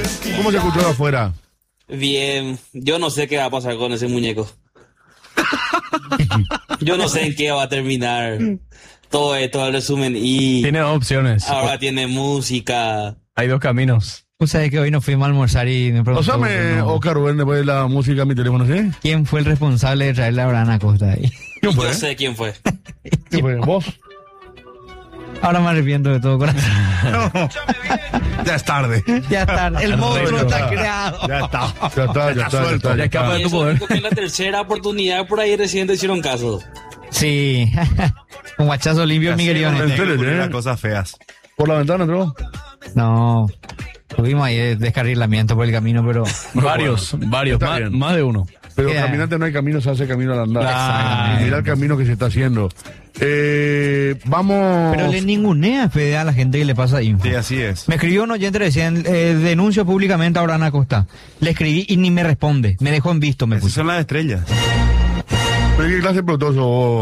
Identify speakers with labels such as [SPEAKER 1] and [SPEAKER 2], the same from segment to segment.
[SPEAKER 1] ¿Cómo se escuchó de afuera?
[SPEAKER 2] Bien, yo no sé qué va a pasar con ese muñeco. Yo no sé en qué va a terminar todo esto, el resumen. Y
[SPEAKER 3] Tiene dos opciones.
[SPEAKER 2] ahora tiene música.
[SPEAKER 3] Hay dos caminos.
[SPEAKER 4] Tú sabes que hoy nos fuimos a almorzar y me preguntó
[SPEAKER 1] Oscar Rubén, después de la música en mi teléfono, ¿sí?
[SPEAKER 4] quién fue el responsable de traerle a Abraham Acosta ahí.
[SPEAKER 1] ¿Quién fue?
[SPEAKER 2] Yo sé quién fue.
[SPEAKER 1] ¿Quién fue? ¿Vos?
[SPEAKER 4] Ahora me arrepiento de todo corazón.
[SPEAKER 1] Ya es tarde.
[SPEAKER 4] Ya está, el monstruo
[SPEAKER 3] Arreglo.
[SPEAKER 4] está creado.
[SPEAKER 1] Ya está.
[SPEAKER 3] Ya escapa de
[SPEAKER 2] Y
[SPEAKER 3] tu
[SPEAKER 2] eso
[SPEAKER 3] poder.
[SPEAKER 2] dijo que en la tercera oportunidad por ahí recién te hicieron caso.
[SPEAKER 4] Sí. Un guachazo limpio,
[SPEAKER 5] Así
[SPEAKER 4] Miguel
[SPEAKER 5] es cuando
[SPEAKER 4] Iones.
[SPEAKER 5] te
[SPEAKER 1] ¿En serio,
[SPEAKER 5] ocurren las
[SPEAKER 1] eh?
[SPEAKER 5] cosas feas.
[SPEAKER 1] ¿Por la ventana entró?
[SPEAKER 4] No. Tuvimos ahí descarrilamiento por el camino, pero.
[SPEAKER 3] Varios,
[SPEAKER 1] Está bien.
[SPEAKER 3] más de uno.
[SPEAKER 1] Pero
[SPEAKER 4] Queda.
[SPEAKER 1] caminante no hay camino, se hace camino al andar.
[SPEAKER 3] Claro.
[SPEAKER 1] Y mira el camino que se está haciendo. Vamos.
[SPEAKER 4] Pero le ningunea, Fede, a la gente que le pasa info.
[SPEAKER 5] Sí, así es.
[SPEAKER 4] Me escribió un oyente recién, denuncio públicamente a Abraham Acosta. Le escribí y ni me responde. Me dejó en visto, me
[SPEAKER 5] Esas
[SPEAKER 4] puso.
[SPEAKER 5] son las estrellas.
[SPEAKER 1] ¿Pero qué clase de protoso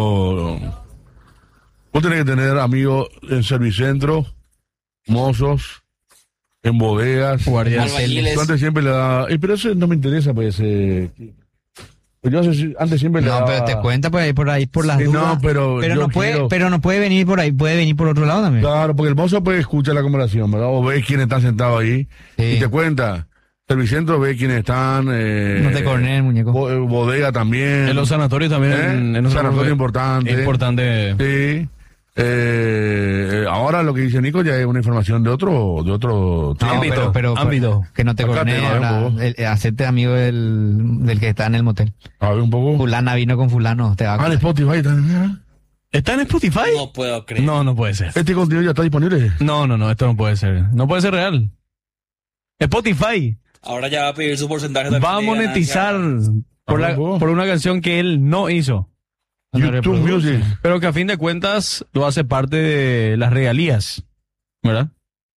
[SPEAKER 1] vos tenés que tener amigos en servicentro, mozos, en bodegas.
[SPEAKER 3] Guardias.
[SPEAKER 2] Albañiles.
[SPEAKER 1] Yo antes siempre le daba. Pero eso no me interesa, pues. Pues yo antes siempre le
[SPEAKER 4] No,
[SPEAKER 1] daba.
[SPEAKER 4] pero te cuenta por ahí por las
[SPEAKER 1] Sí,
[SPEAKER 4] dudas.
[SPEAKER 1] no, pero yo
[SPEAKER 4] no puede,
[SPEAKER 1] quiero-
[SPEAKER 4] pero no puede venir por ahí, puede venir por otro lado también.
[SPEAKER 1] Claro, porque el mozo puede escuchar la conversación, ¿verdad? O ve quién está sentado ahí
[SPEAKER 4] Sí.
[SPEAKER 1] y te cuenta. Servicentro ve quiénes están.
[SPEAKER 4] No te corné el muñeco.
[SPEAKER 1] Bodega también.
[SPEAKER 3] En los sanatorios también.
[SPEAKER 1] ¿Eh?
[SPEAKER 3] En los
[SPEAKER 1] Sanatorio importante.
[SPEAKER 3] Es importante.
[SPEAKER 1] Sí. Ahora lo que dice Nico ya es una información de otro
[SPEAKER 4] No,
[SPEAKER 3] Ámbito,
[SPEAKER 4] pero
[SPEAKER 3] ámbito.
[SPEAKER 4] que no te
[SPEAKER 1] Acá
[SPEAKER 4] corné,
[SPEAKER 1] te va,
[SPEAKER 4] ahora,
[SPEAKER 1] un poco.
[SPEAKER 4] hacerte amigo del que está en el motel.
[SPEAKER 1] A ver un poco.
[SPEAKER 4] Fulana vino con fulano, te va a
[SPEAKER 1] En
[SPEAKER 4] acordar.
[SPEAKER 1] Spotify también.
[SPEAKER 3] ¿Está en Spotify?
[SPEAKER 2] No puedo creer.
[SPEAKER 3] No, no puede ser.
[SPEAKER 1] Este contenido ya está disponible.
[SPEAKER 3] No, esto no puede ser. No puede ser real. Spotify
[SPEAKER 2] Ahora ya va a pedir su porcentaje también
[SPEAKER 3] va a
[SPEAKER 2] de
[SPEAKER 3] monetizar
[SPEAKER 2] ganancia.
[SPEAKER 3] por una canción que él no hizo.
[SPEAKER 1] YouTube Music.
[SPEAKER 3] Pero que a fin de cuentas lo hace parte de las regalías. ¿Verdad?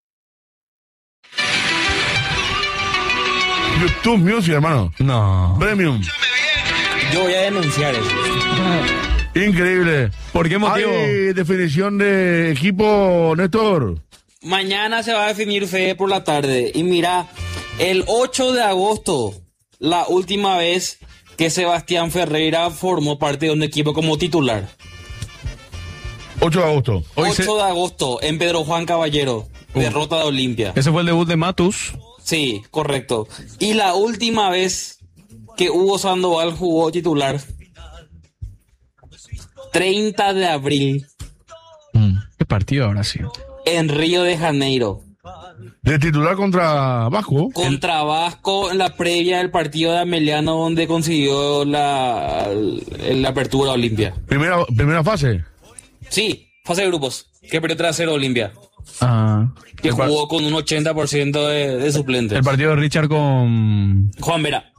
[SPEAKER 1] YouTube Music, hermano.
[SPEAKER 3] No.
[SPEAKER 1] Premium.
[SPEAKER 2] Yo voy a denunciar eso.
[SPEAKER 1] Increíble.
[SPEAKER 3] ¿Por qué motivo?
[SPEAKER 1] ¿Hay definición de equipo, Néstor?
[SPEAKER 2] Mañana se va a definir Fede por la tarde. Y mira, el 8 de agosto, la última vez que Sebastián Ferreira formó parte de un equipo como titular.
[SPEAKER 1] 8 de agosto.
[SPEAKER 3] Hoy
[SPEAKER 2] 8
[SPEAKER 3] se-
[SPEAKER 2] de agosto, en Pedro Juan Caballero. Derrota de Olimpia.
[SPEAKER 3] Ese fue el debut de Matus.
[SPEAKER 2] Sí, correcto. Y la última vez que Hugo Sandoval jugó titular, 30 de abril,
[SPEAKER 3] ¿Qué partido habrá sido?
[SPEAKER 2] en Río de Janeiro.
[SPEAKER 1] De titular contra Vasco.
[SPEAKER 2] Contra Vasco en la previa del partido de Ameliano donde consiguió la apertura Olimpia.
[SPEAKER 1] Primera fase.
[SPEAKER 2] Sí, fase de grupos, que perdió 3-0 Olimpia.
[SPEAKER 3] Ah,
[SPEAKER 2] Que jugó con un 80% de suplentes.
[SPEAKER 3] el partido de Richard con...
[SPEAKER 2] Juan Vera.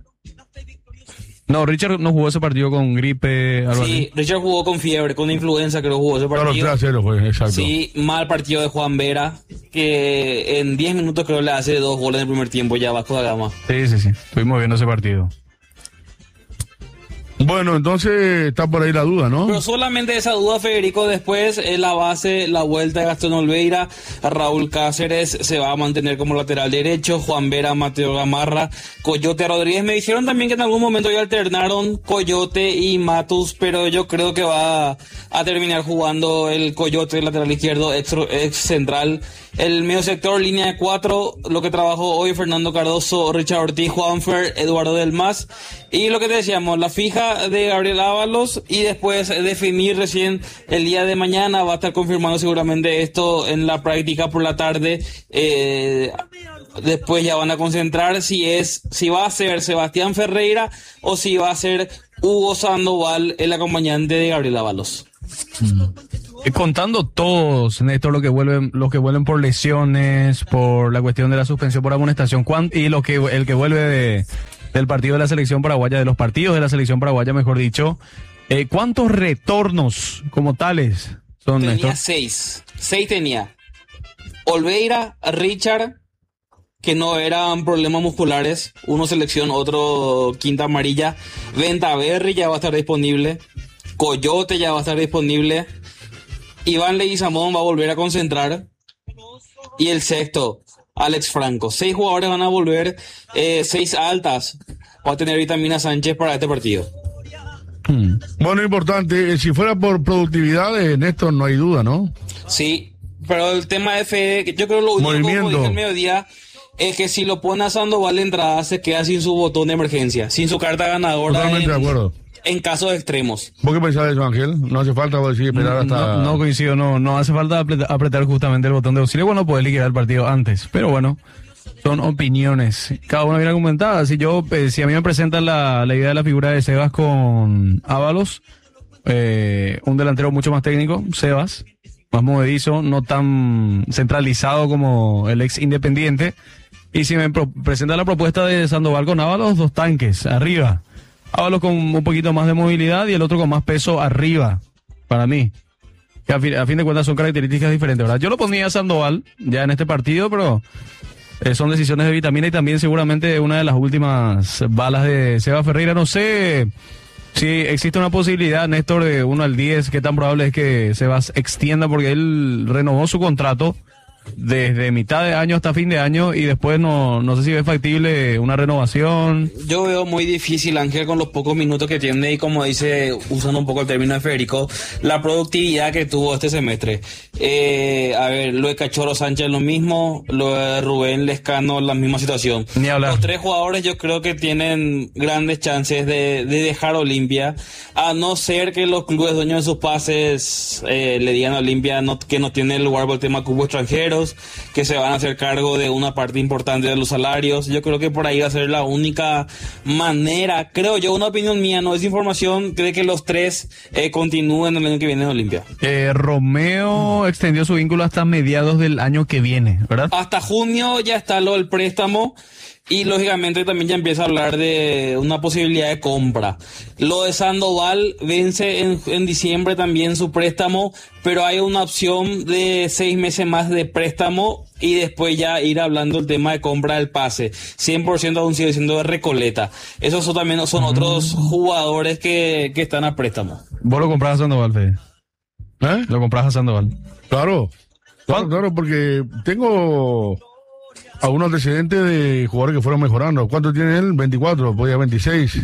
[SPEAKER 3] No, Richard no jugó ese partido con gripe, algo
[SPEAKER 2] Sí,
[SPEAKER 3] así.
[SPEAKER 2] Richard jugó con fiebre, con influenza, que lo jugó ese
[SPEAKER 1] Claro,
[SPEAKER 2] partido.
[SPEAKER 1] 3-0 fue, exacto.
[SPEAKER 2] Sí, mal partido de Juan Vera, que en 10 minutos creo le hace 2 goles en el primer tiempo ya Vasco da Gama.
[SPEAKER 3] Sí. Estuvimos viendo ese partido.
[SPEAKER 1] Bueno, entonces está por ahí la duda, ¿no?
[SPEAKER 2] Pero solamente esa duda, Federico, después la base, la vuelta de Gastón Olveira, Raúl Cáceres se va a mantener como lateral derecho, Juan Vera, Mateo Gamarra, Coyote Rodríguez. Me dijeron también que en algún momento ya alternaron Coyote y Matus, pero yo creo que va a terminar jugando el Coyote, lateral izquierdo, ex central. El medio sector, línea de 4, lo que trabajó hoy Fernando Cardoso, Richard Ortiz, Juanfer, Eduardo Del Mas. Y lo que te decíamos, la fija de Gabriel Ábalos y después definir recién el día de mañana. Va a estar confirmando seguramente esto en la práctica por la tarde. Después ya van a concentrar si va a ser Sebastián Ferreira o si va a ser Hugo Sandoval, el acompañante de Gabriel Ábalos.
[SPEAKER 3] Contando todos, Néstor, los que vuelven por lesiones, por la cuestión de la suspensión por amonestación, y el que vuelve del partido de la selección paraguaya, de los partidos de la selección paraguaya, mejor dicho, ¿cuántos retornos como tales son,
[SPEAKER 2] Tenía
[SPEAKER 3] Néstor?
[SPEAKER 2] 6 tenía. Olveira, Richard, que no eran problemas musculares, uno selección, otro quinta amarilla. Ventaverri ya va a estar disponible. Coyote ya va a estar disponible. Iván Leguizamón va a volver a concentrar. Y el sexto, Alex Franco. 6 jugadores van a volver, 6 altas. Va a tener Vitamina Sánchez para este partido.
[SPEAKER 1] Bueno, importante, si fuera por productividad, Néstor, no hay duda, ¿no?
[SPEAKER 2] Sí, pero el tema de Fede, yo creo que lo único, como dije al mediodía, es que si lo pone a Sandoval de entrada, se queda sin su botón de emergencia, sin su carta ganadora.
[SPEAKER 1] Totalmente de acuerdo.
[SPEAKER 2] En casos extremos.
[SPEAKER 1] ¿Vos qué pensás de eso, Ángel? No hace falta decir, esperar hasta...
[SPEAKER 3] No coincido, no hace falta apretar justamente el botón de auxilio cuando podés liquidar el partido antes. Pero bueno, son opiniones. Cada uno viene argumentada. Si a mí me presentan la idea de la figura de Sebas con Ábalos, un delantero mucho más técnico, Sebas, más movedizo, no tan centralizado como el ex Independiente. Y si me presenta la propuesta de Sandoval con Ábalos, 2 tanques arriba. Ábalos con un poquito más de movilidad y el otro con más peso arriba, para mí. Que a fin de cuentas son características diferentes, ¿verdad? Yo lo ponía a Sandoval ya en este partido, pero son decisiones de Vitamina y también seguramente una de las últimas balas de Seba Ferreira. No sé si existe una posibilidad, Néstor, de 1 al 10, qué tan probable es que Sebas extienda, porque él renovó su contrato desde mitad de año hasta fin de año y después no sé si es factible una renovación.
[SPEAKER 2] Yo veo muy difícil, Ángel, con los pocos minutos que tiene y como dice, usando un poco el término de Federico, la productividad que tuvo este semestre. A ver, lo de Cachorro Sánchez lo mismo, lo de Rubén Lescano la misma situación.
[SPEAKER 3] Ni hablar.
[SPEAKER 2] Los 3 jugadores yo creo que tienen grandes chances de dejar Olimpia, a no ser que los clubes dueños de sus pases le digan a Olimpia que no tiene lugar por el tema cubo extranjero, que se van a hacer cargo de una parte importante de los salarios. Yo creo que por ahí va a ser la única manera, creo yo, una opinión mía, no es información, de que los 3 continúen el año que viene en Olimpia.
[SPEAKER 3] Romeo extendió su vínculo hasta mediados del año que viene, ¿verdad?
[SPEAKER 2] Hasta junio ya está lo del préstamo. Y lógicamente también ya empieza a hablar de una posibilidad de compra. Lo de Sandoval vence en diciembre también su préstamo, pero hay una opción de 6 meses más de préstamo y después ya ir hablando el tema de compra del pase. 100% aún sigue siendo de Recoleta. Esos también son otros jugadores que están a préstamo.
[SPEAKER 3] ¿Vos lo comprás a Sandoval, Fede? ¿Lo comprás a Sandoval?
[SPEAKER 1] Claro, porque tengo algunos antecedentes de jugadores que fueron mejorando. ¿Cuánto tiene él? 24, podía 26.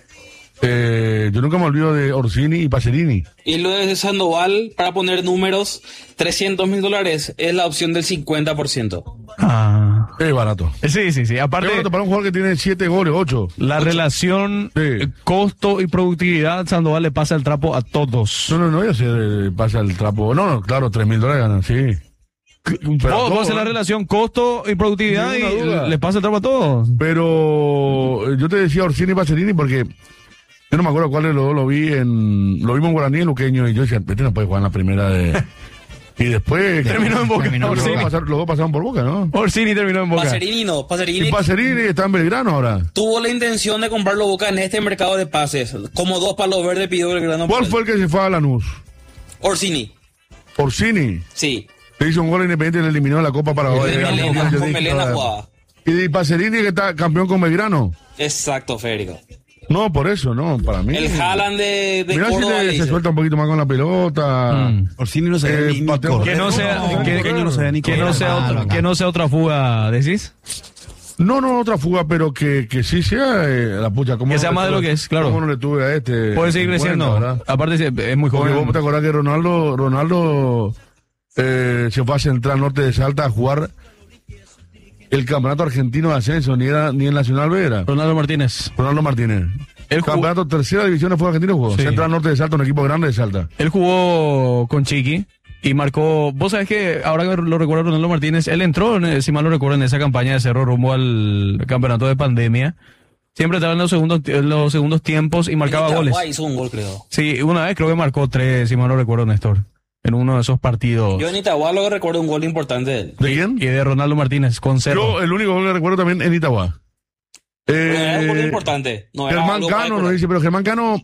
[SPEAKER 1] Yo nunca me olvido de Orsini y Pacerini.
[SPEAKER 2] Y lo de Sandoval, para poner números, $300,000 es la opción del 50%.
[SPEAKER 1] Es barato.
[SPEAKER 3] Sí. Aparte,
[SPEAKER 1] es barato para un jugador que tiene 7 goles, 8.
[SPEAKER 3] La relación costo y productividad, Sandoval le pasa el trapo a todos.
[SPEAKER 1] No, ya se pasa el trapo. No, claro, $3,000 ganan, sí.
[SPEAKER 3] Vos haces la relación costo y productividad y le pasa el trapo a todos.
[SPEAKER 1] Pero yo te decía Orsini y Pacerini porque yo no me acuerdo cuál de los dos lo vimos en Guaraní, en Luqueño, y yo decía, este no puede jugar en la primera de... Y después...
[SPEAKER 3] terminó en Boca.
[SPEAKER 1] Los dos pasaron por Boca, ¿no?
[SPEAKER 3] Orsini terminó en Boca.
[SPEAKER 2] Pacerini no.
[SPEAKER 1] Y Pacerini está en Belgrano ahora.
[SPEAKER 2] Tuvo la intención de comprarlo Boca en este mercado de pases. Como 2 palos verdes pidió Belgrano.
[SPEAKER 1] ¿Cuál fue el que se fue a Lanús?
[SPEAKER 2] Orsini.
[SPEAKER 1] ¿Orsini?
[SPEAKER 2] Sí.
[SPEAKER 1] Le hizo un gol Independiente y le eliminó la Copa Paraguay.
[SPEAKER 2] Con Melena jugaba.
[SPEAKER 1] Y Pacerini, que está campeón con Belgrano.
[SPEAKER 2] Exacto, Federico.
[SPEAKER 1] No, por eso, no, para mí.
[SPEAKER 2] El Haaland de
[SPEAKER 1] mirá
[SPEAKER 2] Córdoba.
[SPEAKER 1] Si se suelta un poquito más con la pelota.
[SPEAKER 5] Orsini no se ni
[SPEAKER 3] que no sea otra fuga, ¿decís?
[SPEAKER 1] No, otra fuga, pero que sí sea la pucha.
[SPEAKER 3] Que sea más de lo que es, claro.
[SPEAKER 1] ¿Cómo no le tuve a este?
[SPEAKER 3] Puede seguir creciendo.
[SPEAKER 1] ¿Verdad?
[SPEAKER 3] Aparte, es muy joven.
[SPEAKER 1] ¿Vos te acordás que Ronaldo se fue a Central Norte de Salta a jugar el campeonato argentino de ascenso? Ni el Nacional B era.
[SPEAKER 3] Ronaldo Martínez.
[SPEAKER 1] El campeonato tercera división de fútbol argentino jugó. Sí. Central Norte de Salta, un equipo grande de Salta.
[SPEAKER 3] Él jugó con Chiqui y marcó. Vos sabés que ahora que lo recuerdo, Ronaldo Martínez, él entró, si mal no recuerdo, en esa campaña de Cerro rumbo al campeonato de pandemia. Siempre estaba en los segundos tiempos y marcaba goles.
[SPEAKER 2] Hizo un gol, creo.
[SPEAKER 3] Sí, una vez creo que marcó 3, si mal no recuerdo, Néstor. En uno de esos partidos.
[SPEAKER 2] Yo en Itagua lo recuerdo un gol importante de él.
[SPEAKER 1] ¿De quién?
[SPEAKER 3] Y de Ronaldo Martínez, con Cerro.
[SPEAKER 1] Yo el único gol que recuerdo también en Itagua.
[SPEAKER 2] Era un gol importante. No,
[SPEAKER 1] Germán Cano nos dice, pero Germán Cano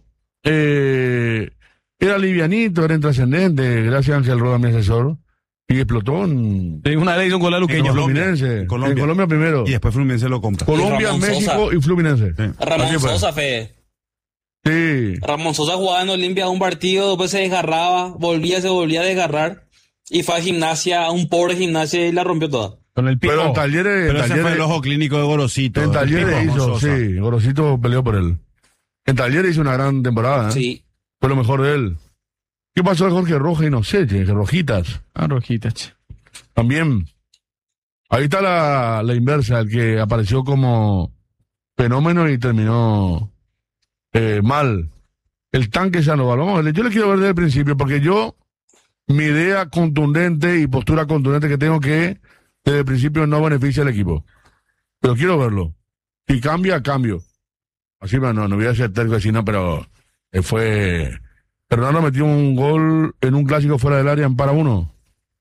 [SPEAKER 1] era livianito, era intrascendente, gracias a Ángel Roda, mi asesor. Y explotó en...
[SPEAKER 3] Una vez hizo un gol a Luqueño.
[SPEAKER 1] Fluminense. En Colombia primero.
[SPEAKER 5] Y después Fluminense lo compra.
[SPEAKER 1] Colombia, México y Fluminense.
[SPEAKER 2] Sí. Ramón Sosa, Fede.
[SPEAKER 1] Sí.
[SPEAKER 2] Ramón Sosa jugaba en Olimpia un partido, después se desgarraba, se volvía a desgarrar y fue a Gimnasia, a un pobre Gimnasia y la rompió toda.
[SPEAKER 3] Con el pico.
[SPEAKER 1] Pero en Talleres...
[SPEAKER 5] Pero ese fue el ojo clínico de Gorosito.
[SPEAKER 1] En Talleres
[SPEAKER 5] Pico
[SPEAKER 1] hizo,
[SPEAKER 5] Sosa.
[SPEAKER 1] sí, Gorosito peleó por él. En Talleres hizo una gran temporada, ¿eh?
[SPEAKER 2] Sí.
[SPEAKER 1] Fue lo mejor de él. ¿Qué pasó de Jorge Rojas y no sé, che, que Rojitas?
[SPEAKER 3] Rojitas, che.
[SPEAKER 1] También. Ahí está la inversa, el que apareció como fenómeno y terminó mal. El tanque Sandoval. Vamos a ver, yo le quiero ver desde el principio, porque mi idea contundente y postura contundente que tengo que desde el principio no beneficia al equipo. Pero quiero verlo. Si cambia, cambio. Así, no voy a ser terco así, no, pero fue... Fernando metió un gol en un clásico fuera del área en para uno.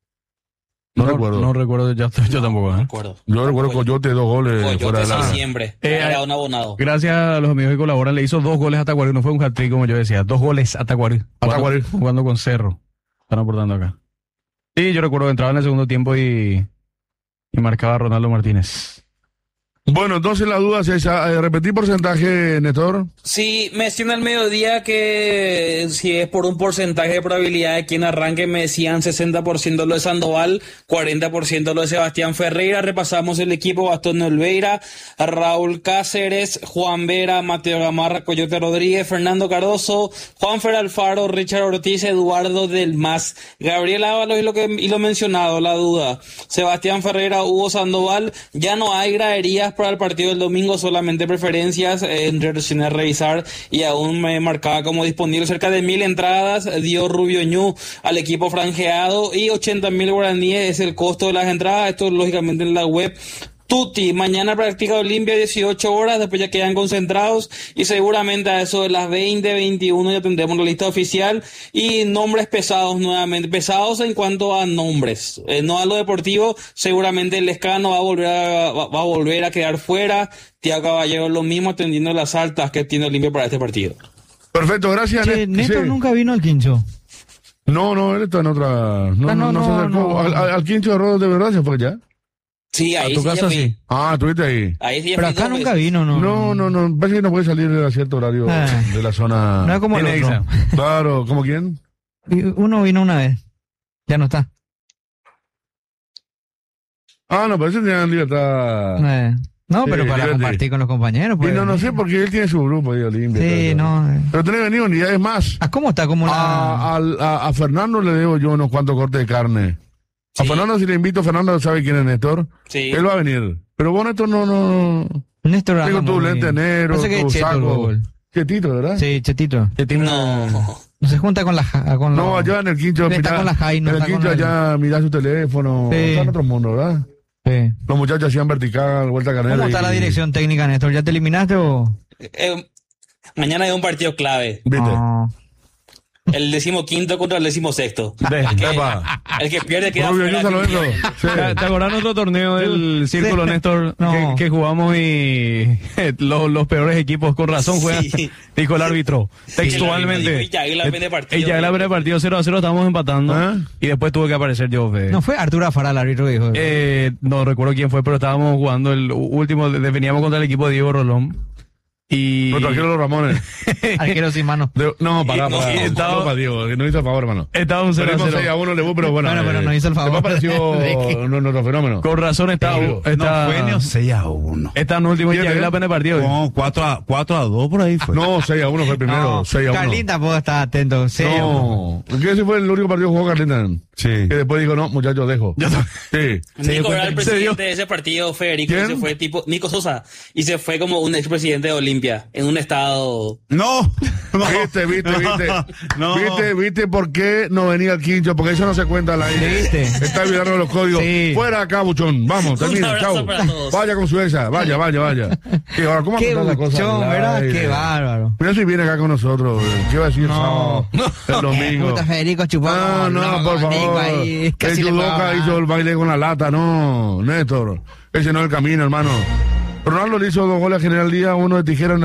[SPEAKER 1] No recuerdo.
[SPEAKER 3] No recuerdo, yo tampoco.
[SPEAKER 2] No recuerdo.
[SPEAKER 1] Yo recuerdo Coyote 2 goles
[SPEAKER 2] Coyote
[SPEAKER 1] fuera del área.
[SPEAKER 2] siempre. Era un abonado.
[SPEAKER 3] Gracias a los amigos que colaboran, le hizo 2 goles a Tacuarí, no fue un hat-trick como yo decía, 2 goles a Tacuarí.
[SPEAKER 1] Tacuarí.
[SPEAKER 3] Jugando con Cerro. Están aportando acá. Sí, yo recuerdo que entraba en el segundo tiempo y marcaba a Ronaldo Martínez.
[SPEAKER 1] Bueno, entonces la duda es esa. ¿Repetí porcentaje, Néstor?
[SPEAKER 2] Sí, me decían al mediodía que si es por un porcentaje de probabilidad de quien arranque, me decían 60% lo de Sandoval, 40% lo de Sebastián Ferreira. Repasamos el equipo: Gastón Olveira, Raúl Cáceres, Juan Vera, Mateo Gamarra, Coyote Rodríguez, Fernando Cardoso, Juanfer Alfaro, Richard Ortiz, Eduardo Del Mas, Gabriel Ábalos y lo mencionado, la duda: Sebastián Ferreira, Hugo Sandoval. Ya no hay graderías para el partido del domingo, solamente preferencias. Recién a revisar y aún me marcaba como disponible cerca de 1.000 entradas. Dio Rubio Ñu al equipo franjeado y 80.000 guaraníes es el costo de las entradas. Esto lógicamente en la web. Tuti, mañana práctica Olimpia 18 horas, después ya quedan concentrados y seguramente a eso de las 20, 21 ya tendremos la lista oficial y nombres pesados nuevamente, pesados en cuanto a nombres, no a lo deportivo. Seguramente el Lescano va a volver a quedar fuera. Tiago Caballero lo mismo, atendiendo las altas que tiene Olimpia para este partido.
[SPEAKER 1] Perfecto, gracias.
[SPEAKER 4] Néstor
[SPEAKER 1] sí.
[SPEAKER 4] nunca vino al Quincho.
[SPEAKER 1] No, él está en otra... No se acercó. Al Quincho de Rodos de verdad se fue ya.
[SPEAKER 2] Sí, ahí
[SPEAKER 3] ¿A tu
[SPEAKER 2] sí
[SPEAKER 3] casa sí?
[SPEAKER 1] Estuviste ahí.
[SPEAKER 2] Ahí sí.
[SPEAKER 4] Pero acá nunca vino, ¿no?
[SPEAKER 1] No, parece que no puede salir a cierto horario de la zona.
[SPEAKER 4] No es como el otro.
[SPEAKER 1] Claro, ¿como quién?
[SPEAKER 4] Uno vino una vez. Ya no está.
[SPEAKER 1] No, parece que tenían libertad.
[SPEAKER 4] No,
[SPEAKER 1] Sí,
[SPEAKER 4] pero para
[SPEAKER 1] fíjate.
[SPEAKER 4] compartir con los compañeros.
[SPEAKER 1] Y
[SPEAKER 4] Pues.
[SPEAKER 1] no sé porque él tiene su grupo de Olimpia.
[SPEAKER 4] Sí,
[SPEAKER 1] todo.
[SPEAKER 4] no.
[SPEAKER 1] Pero tiene que venir un día, es más.
[SPEAKER 4] ¿Cómo está? ¿Cómo la...?
[SPEAKER 1] A Fernando le debo yo unos cuantos cortes de carne. A
[SPEAKER 2] Sí.
[SPEAKER 1] Fernando, si le invito, Fernando sabe quién es Néstor.
[SPEAKER 2] Sí.
[SPEAKER 1] Él va a venir. Pero vos, Néstor, no.
[SPEAKER 4] Néstor
[SPEAKER 1] Tengo tu lente negro,
[SPEAKER 4] Parece que
[SPEAKER 1] tu
[SPEAKER 4] es Cheto,
[SPEAKER 1] saco.
[SPEAKER 4] el-
[SPEAKER 1] Chetito, ¿verdad?
[SPEAKER 4] Sí, Chetito.
[SPEAKER 2] No.
[SPEAKER 4] Se junta con la...
[SPEAKER 1] No, allá en el Quincho.
[SPEAKER 4] Está con la Jai, no
[SPEAKER 1] en el
[SPEAKER 4] está con
[SPEAKER 1] Quincho
[SPEAKER 4] la-
[SPEAKER 1] allá mirá su teléfono.
[SPEAKER 4] Sí.
[SPEAKER 1] Está en otro mundo, ¿verdad?
[SPEAKER 4] Sí.
[SPEAKER 1] Los muchachos hacían vertical, vuelta canela.
[SPEAKER 4] ¿Cómo está la dirección técnica, Néstor? ¿Ya te eliminaste o...?
[SPEAKER 2] Mañana hay un partido clave.
[SPEAKER 1] ¿Viste?
[SPEAKER 4] No.
[SPEAKER 2] El 15º contra el 16º.
[SPEAKER 1] Epa.
[SPEAKER 2] El que pierde queda
[SPEAKER 1] Rubio,
[SPEAKER 2] fuera.
[SPEAKER 1] ayúdalo eso. Sí.
[SPEAKER 3] ¿Te acordás otro torneo del Círculo, Néstor?
[SPEAKER 4] No.
[SPEAKER 3] Que jugamos y los peores equipos con razón juegan,
[SPEAKER 2] Sí.
[SPEAKER 3] dijo el árbitro, textualmente.
[SPEAKER 2] Y ya la vende partido.
[SPEAKER 3] Y ya la partido 0-0, estábamos empatando.
[SPEAKER 1] ¿Ah?
[SPEAKER 3] Y después tuvo que aparecer yo.
[SPEAKER 4] No fue Arturo Afara el árbitro que dijo.
[SPEAKER 3] No recuerdo quién fue, pero estábamos jugando el último, veníamos contra el equipo de Diego Rolón. Y...
[SPEAKER 1] Pero tranquilo los Ramones.
[SPEAKER 4] Arquero sin mano.
[SPEAKER 1] No, pará.
[SPEAKER 2] estaba-
[SPEAKER 1] Para Diego, que no hizo el favor, hermano.
[SPEAKER 3] Estaba un 0-0.
[SPEAKER 1] Perdimos 6-1 Lebu, pero bueno.
[SPEAKER 4] Bueno, pero no hizo el favor.
[SPEAKER 1] Después apareció nuestro fenómeno.
[SPEAKER 3] Con razón estaba...
[SPEAKER 1] No
[SPEAKER 3] está,
[SPEAKER 5] No fue ni 6-1.
[SPEAKER 3] está en último y
[SPEAKER 1] Fíjate,
[SPEAKER 3] ya la pena de partido.
[SPEAKER 5] No, 4-2 por ahí fue.
[SPEAKER 1] No, 6-1 fue el primero.
[SPEAKER 4] No,
[SPEAKER 1] 6-1.
[SPEAKER 4] Carlín tampoco está atento. Sí.
[SPEAKER 1] No. ¿Qué ese fue el único partido que jugó Carlín?
[SPEAKER 5] Sí.
[SPEAKER 1] Que después dijo, no, muchachos, dejo. Sí.
[SPEAKER 2] Nico era el
[SPEAKER 3] se
[SPEAKER 2] presidente de ese partido, Federico,
[SPEAKER 1] ¿Quién?
[SPEAKER 2] y se fue tipo Nico Sosa, y se fue como un expresidente de Olimpia, en un estado...
[SPEAKER 5] No. No.
[SPEAKER 1] ¿Viste por qué no venía el Quincho? Porque eso no se cuenta al aire.
[SPEAKER 4] ¿Viste?
[SPEAKER 1] Está olvidando los códigos.
[SPEAKER 4] Sí.
[SPEAKER 1] Fuera acá, buchón. Vamos, termina,
[SPEAKER 2] abrazo
[SPEAKER 1] chau.
[SPEAKER 2] para todos.
[SPEAKER 1] Vaya con su esa. Vaya. Y ahora, ¿cómo
[SPEAKER 4] Qué
[SPEAKER 1] apuntar la cosa?
[SPEAKER 4] buchón,
[SPEAKER 1] al
[SPEAKER 4] ¿verdad?
[SPEAKER 1] aire?
[SPEAKER 4] Qué bárbaro.
[SPEAKER 1] Pero si viene acá con nosotros, ¿qué va a decir el
[SPEAKER 4] No.
[SPEAKER 1] sábado? El domingo.
[SPEAKER 4] Puta, Federico chupó.
[SPEAKER 1] No, por favor.
[SPEAKER 4] Ahí, casi
[SPEAKER 1] El
[SPEAKER 4] le
[SPEAKER 1] judoka
[SPEAKER 4] pagaba.
[SPEAKER 1] hizo el baile con la lata, no, Néstor. Ese no es el camino, hermano. Ronaldo le hizo 2 goles a General Díaz, uno de tijera en